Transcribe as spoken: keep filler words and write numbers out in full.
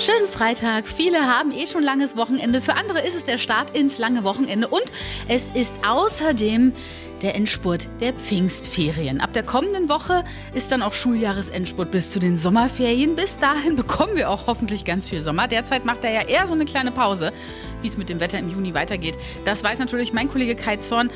Schönen Freitag. Viele haben eh schon langes Wochenende. Für andere ist es der Start ins lange Wochenende. Und es ist außerdem der Endspurt der Pfingstferien. Ab der kommenden Woche ist dann auch Schuljahresendspurt bis zu den Sommerferien. Bis dahin bekommen wir auch hoffentlich ganz viel Sommer. Derzeit macht er ja eher so eine kleine Pause. Wie es mit dem Wetter im Juni weitergeht, das weiß natürlich mein Kollege Kai Zorn.